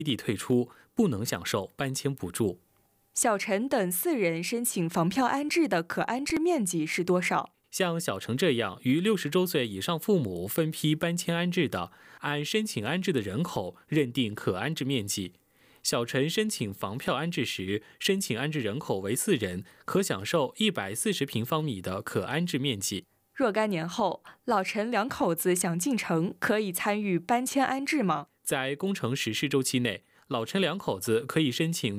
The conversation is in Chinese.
地退出，不能享受搬迁补助。 小陈等4人申请房票安置的可安置面积是多少？ 像小陈这样逾60周岁以上父母分批搬迁安置的，按申请安置的人口认定可安置面积。小陈申请房票安置时，申请安置人口为4人，可享受140平方米的可安置面积。 若干年后，老陈2口子想进城，可以参与搬迁安置吗？ 在工程实施周期内，老陈2口子可以申请